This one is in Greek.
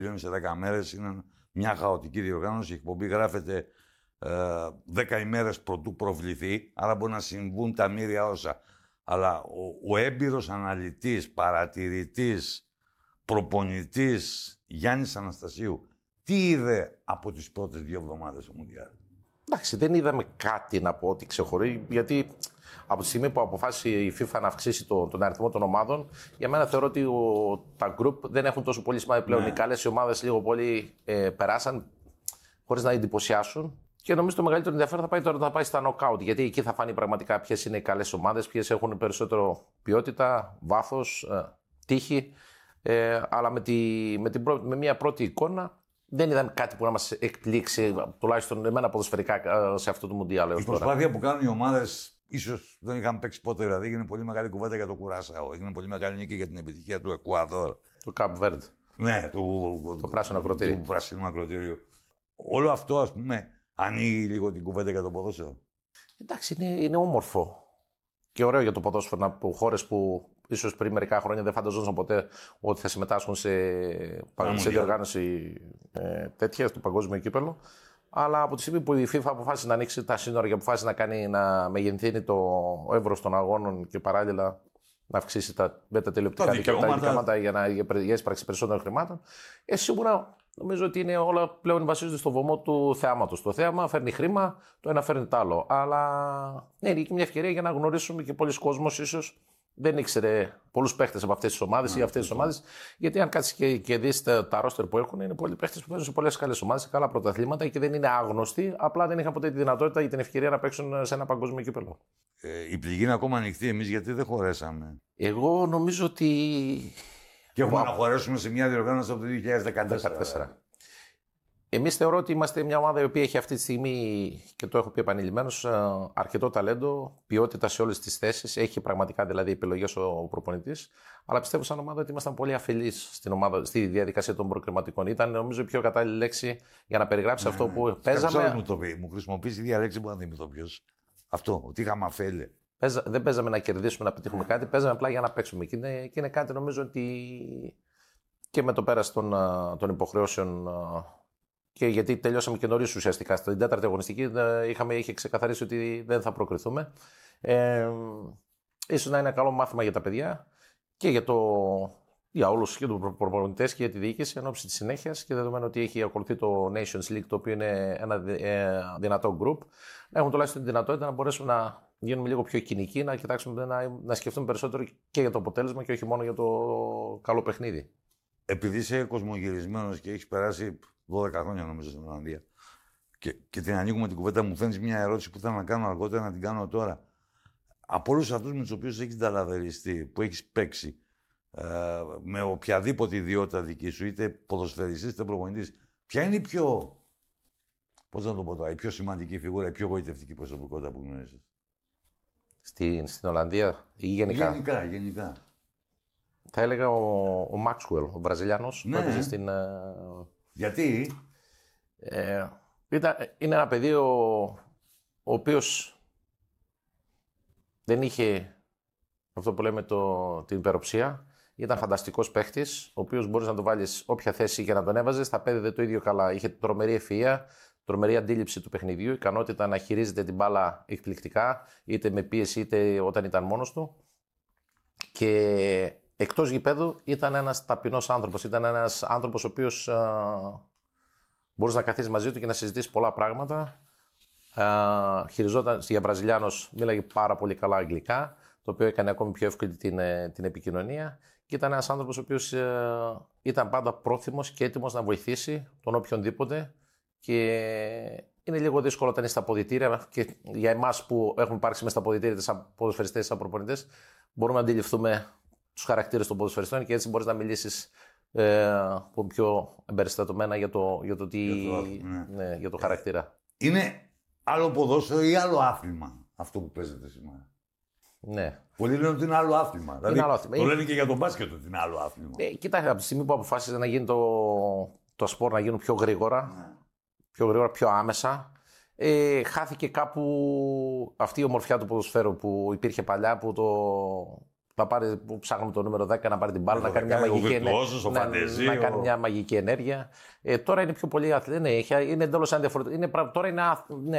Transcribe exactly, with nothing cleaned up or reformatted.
τελειώνει σε δέκα μέρες, είναι μια χαοτική διοργάνωση. Η εκπομπή γράφεται ε, δέκα ημέρες πρωτού προβληθεί, άρα μπορεί να συμβούν τα μοίρια όσα. Αλλά ο, ο έμπειρος αναλυτής, παρατηρητής, προπονητής Γιάννης Αναστασίου, τι είδε από τις πρώτες δύο εβδομάδες του Μουντιάλ? Εντάξει, δεν είδαμε κάτι να πω ότι ξεχωρίζει, γιατί από τη στιγμή που αποφάσισε η FIFA να αυξήσει το, τον αριθμό των ομάδων, για μένα θεωρώ ότι ο, τα group δεν έχουν τόσο πολύ σημασία πλέον. Ναι. Οι καλές ομάδες λίγο πολύ ε, περάσαν χωρίς να εντυπωσιάσουν. Και νομίζω το μεγαλύτερο ενδιαφέρον θα πάει τώρα θα πάει στα knockout, γιατί εκεί θα φανεί πραγματικά ποιες είναι οι καλές ομάδες, ποιες έχουν περισσότερο ποιότητα, βάθος, ε, τύχη. Ε, αλλά με, τη, με, την πρω... με μια πρώτη εικόνα δεν είδαμε κάτι που να μας εκπλήξει, τουλάχιστον εμένα ποδοσφαιρικά, σε αυτό το Μουντιάλ. Η προσπάθεια που κάνουν οι ομάδες, ίσως δεν είχαν παίξει ποτέ, δηλαδή έγινε πολύ μεγάλη κουβέντα για το Κουράσαο. Έγινε πολύ μεγάλη νίκη για την επιτυχία του Εκουαδόρ. Του Καπ Βέρντ. Ναι, του, το πράσινο ακροτήριο. Του πράσινου ακροτήριου. Όλο αυτό, ας πούμε, ανοίγει λίγο την κουβέντα για το ποδόσφαιρο. Εντάξει, είναι, είναι όμορφο. Και ωραίο για το ποδόσφαιρο από χώρες που ίσως πριν μερικά χρόνια δεν φανταζόντουσαν ποτέ ότι θα συμμετάσχουν σε, σε διοργάνωση ε, τέτοια, στο παγκόσμιο κύπελλο. Αλλά από τη στιγμή που η FIFA αποφάσισε να ανοίξει τα σύνορα και αποφάσισε να, κάνει, να μεγενθύνει το εύρος των αγώνων και παράλληλα να αυξήσει τα, τα τηλεοπτικά δικαιώματα για να για, για έσπραξη περισσότερων χρημάτων, ε, σίγουρα νομίζω ότι είναι όλα πλέον βασίζονται στο βωμό του θεάματος. Το θέαμα φέρνει χρήμα, το ένα φέρνει το άλλο. Αλλά ναι, είναι και μια ευκαιρία για να γνωρίσουμε και πολλοί κόσμος ίσως δεν ήξερε πολλούς παίχτες από αυτές τις ομάδες ή αυτές τις ομάδες. Γιατί αν κάτσεις και, και δεις τα, τα ρόστερ που έχουν, είναι πολλοί παίχτες που παίζουν σε πολλές καλές ομάδες, σε καλά πρωταθλήματα και δεν είναι άγνωστοι. Απλά δεν είχαν ποτέ τη δυνατότητα ή την ευκαιρία να παίξουν σε ένα παγκόσμιο κύπελλο. Ε, η πληγή είναι ακόμα ανοιχτή. Εμείς γιατί δεν χωρέσαμε? Εγώ νομίζω ότι. Και έχουμε να χωρέσουμε σε μια διοργάνωση από το δύο χιλιάδες δεκατέσσερα. Εμείς θεωρώ ότι είμαστε μια ομάδα η οποία έχει αυτή τη στιγμή, και το έχω πει επανειλημμένως, αρκετό ταλέντο, ποιότητα σε όλες τις θέσεις. Έχει πραγματικά δηλαδή επιλογές ο προπονητής. Αλλά πιστεύω σαν ομάδα ότι ήμασταν πολύ αφιλείς στην ομάδα, στη διαδικασία των προκριματικών. Ήταν νομίζω η πιο κατάλληλη λέξη για να περιγράψει ναι, αυτό που ναι. παίζαμε. Μου το πει, μου χρησιμοποιήσει η διαλέξη που δεν θυμηθώ ποιος. Αυτό, ότι είχαμε αφέλεια. Παίζα, δεν παίζαμε να κερδίσουμε, να πετύχουμε κάτι, παίζαμε απλά για να παίξουμε. Και είναι, και είναι κάτι νομίζω ότι και με το πέρας των, των υποχρεώσεων. Και γιατί τελειώσαμε και νωρίς ουσιαστικά. Στην τέταρτη αγωνιστική είχαμε, είχε ξεκαθαρίσει ότι δεν θα προκριθούμε. Ε, ίσως να είναι ένα καλό μάθημα για τα παιδιά και για, το, για όλους, και τους προπονητές και για τη διοίκηση εν ώψη της συνέχειας. Και δεδομένου ότι έχει ακολουθεί το Nations League, το οποίο είναι ένα ε, δυνατό group, να έχουν τουλάχιστον τη δυνατότητα να μπορέσουμε να γίνουμε λίγο πιο κοινικοί, να κοιτάξουμε να, να σκεφτούμε περισσότερο και για το αποτέλεσμα και όχι μόνο για το καλό παιχνίδι. Επειδή είσαι κοσμογυρισμένος και έχεις περάσει δώδεκα χρόνια νομίζω στην Ολλανδία και, και την ανοίγουμε την κουβέντα, μου φαίνεις μια ερώτηση που θέλω να κάνω αργότερα, να την κάνω τώρα. Από όλους αυτούς με τους οποίους έχεις ταλαβεριστεί, που έχεις παίξει, ε, με οποιαδήποτε ιδιότητα δική σου, είτε ποδοσφαιριστής είτε προπονητής, ποια είναι η πιο, πώς να το πω τώρα, η πιο σημαντική φιγούρα, η πιο γοητευτική προσωπικότητα που γνωρίζεις? Στην, στην Ολλανδία ή γενικά? Γενικά, γενικά. Θα έλεγα ο Μάξουελ, ο Βραζιλιάνος, ναι. που έπαιζε στην... Γιατί? Ε, ήταν, είναι ένα παιδί ο, ο οποίος δεν είχε αυτό που λέμε το, την υπεροψία. Ήταν φανταστικός παίχτης, ο οποίος μπορείς να το βάλεις όποια θέση και να τον έβαζες, θα πέδευε το ίδιο καλά. Είχε τρομερή ευφυΐα, τρομερή αντίληψη του παιχνιδιού, ικανότητα να χειρίζεται την μπάλα εκπληκτικά, είτε με πίεση είτε όταν ήταν μόνος του. Και εκτός γηπέδου ήταν ένας ταπεινός άνθρωπος. Ήταν ένας άνθρωπος ο οποίος α, μπορούσε να καθίσει μαζί του και να συζητήσει πολλά πράγματα. Α, χειριζόταν, για Βραζιλιάνος μίλαγε πάρα πολύ καλά αγγλικά, το οποίο έκανε ακόμη πιο εύκολη την, την επικοινωνία. Και ήταν ένας άνθρωπος ο οποίος α, ήταν πάντα πρόθυμος και έτοιμος να βοηθήσει τον οποιονδήποτε. Και είναι λίγο δύσκολο όταν είσαι στα αποδυτήρια, και για εμάς που έχουμε υπάρξει μέσα στα αποδυτήρια, σαν ποδοσφαιριστές, σαν προπονητές, μπορούμε να αντιληφθούμε τους χαρακτήρες των ποδοσφαιριστών και έτσι μπορείς να μιλήσεις ε, πιο εμπεριστατωμένα για το, για το, τι, για το, ναι. Ναι, για το χαρακτήρα. Είναι άλλο ποδόσφαιρο ή άλλο άθλημα αυτό που παίζετε σήμερα? Ναι. Πολλοί λένε ότι είναι άλλο άθλημα. Δηλαδή, είναι άλλο άθλημα. Το λένε και για τον μπάσκετ ότι είναι άλλο άθλημα. Ε, κοίτα, από τη στιγμή που αποφάσισε να γίνει το, το σπορ να γίνουν πιο γρήγορα, ναι. πιο γρήγορα, πιο άμεσα, ε, χάθηκε κάπου αυτή η ομορφιά του ποδοσφαίρου που υπήρχε παλιά, που το θα πάρει, που ψάχνουμε το νούμερο δέκα να πάρει την μπάλα, να κάνει, μια δεκάρι, ο μαγική, βιρτουόζος, ο να, φαντεζή, να κάνει ο- μια μαγική ενέργεια. Ε, τώρα είναι πιο πολύ αθλητή. Ναι, έχει- είναι εντελώς αντιφορετικό. Είναι, πρα- τώρα είναι, αθ- ναι,